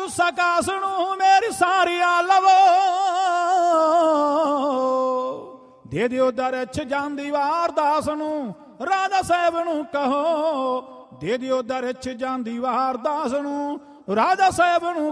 ਜੁੱਸਾ ਕਾਸ ਨੂੰ ਮੇਰੀ ਸਾਰੀਆਂ ਲਵੋ, ਦੇ ਦਿਓ ਦਰ 'ਚ ਜਾਂਦੀ ਵਾਰ ਦਾਸ ਨੂੰ, ਰਾਧਾ ਸਾਹਿਬ ਨੂੰ ਕਹੋ, ਦੇ ਦਿਓ ਦਰ 'ਚ ਜਾਂਦੀ ਵਾਰ ਦਾਸ ਨੂੰ, ਰਾਧਾ ਸਾਹਿਬ ਨੂੰ